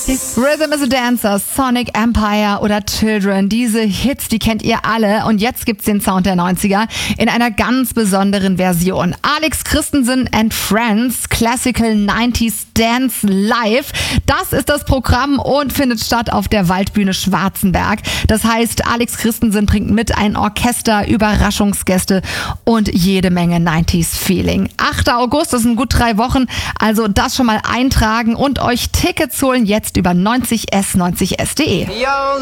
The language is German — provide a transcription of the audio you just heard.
Rhythm is a Dancer, Sonic Empire oder Children. Diese Hits, die kennt ihr alle. Und jetzt gibt's den Sound der 90er in einer ganz besonderen Version. Alex Christensen and Friends, Classical 90s Dance Live. Das ist das Programm und findet statt auf der Waldbühne Schwarzenberg. Das heißt, Alex Christensen bringt mit ein Orchester, Überraschungsgäste und jede Menge 90s Feeling. 8. August, das sind gut 3 Wochen. Also das schon mal eintragen und euch Tickets holen jetzt über 90s90s.de.